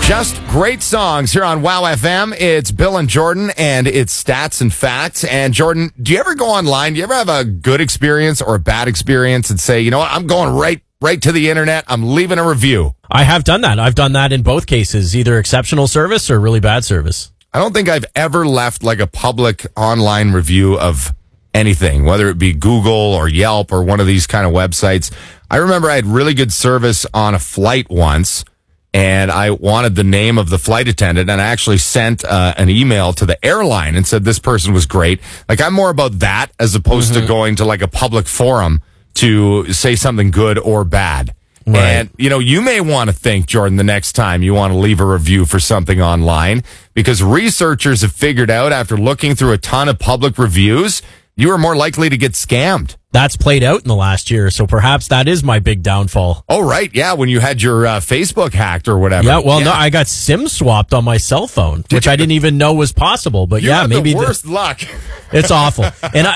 Just great songs here on WOW FM. It's Bill and Jordan, and it's Stats and Facts. And Jordan, do you ever go online? Do you ever have a good experience or a bad experience and say, you know what, I'm going right to the internet. I'm leaving a review. I have done that. I've done that in both cases, either exceptional service or really bad service. I don't think I've ever left like a public online review of anything, whether it be Google or Yelp or one of these kind of websites. I remember I had really good service on a flight once, and I wanted the name of the flight attendant, and I actually sent an email to the airline and said this person was great. Like, I'm more about that as opposed to going to like a public forum to say something good or bad. Right. And, you know, you may want to think, Jordan, the next time you want to leave a review for something online, because researchers have figured out after looking through a ton of public reviews, you are more likely to get scammed. That's played out in the last year, so perhaps that is my big downfall. Oh, right. Yeah, when you had your Facebook hacked or whatever. Yeah, well, no, I got SIM swapped on my cell phone, which I didn't even know was possible. But you yeah, had maybe the worst luck. It's awful.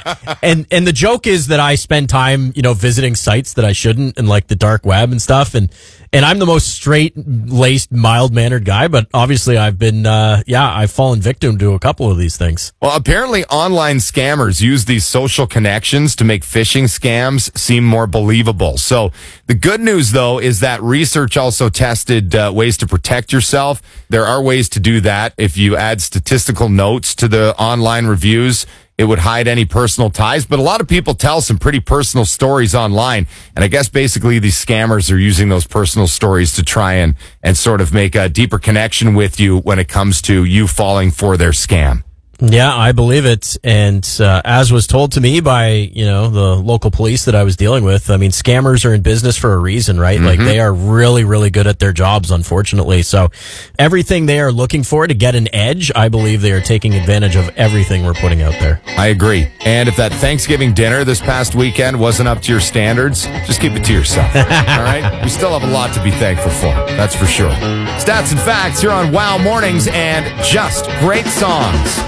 And the joke is that I spend time, visiting sites that I shouldn't, and like the dark web and stuff. And I'm the most straight-laced, mild-mannered guy, but obviously I've been, I've fallen victim to a couple of these things. Well, apparently online scammers use these social connections to make phishing scams seem more believable. So the good news, though, is that research also tested ways to protect yourself. There are ways to do that. If you add statistical notes to the online reviews, it would hide any personal ties. But a lot of people tell some pretty personal stories online. And I guess basically these scammers are using those personal stories to try and sort of make a deeper connection with you when it comes to you falling for their scam. Yeah, I believe it. And as was told to me by, the local police that I was dealing with, I mean, scammers are in business for a reason, right? Mm-hmm. Like, they are really, really good at their jobs, unfortunately. So everything they are looking for to get an edge, I believe they are taking advantage of everything we're putting out there. I agree. And if that Thanksgiving dinner this past weekend wasn't up to your standards, just keep it to yourself. All right? You still have a lot to be thankful for. That's for sure. Stats and Facts here on WOW Mornings and Just Great Songs.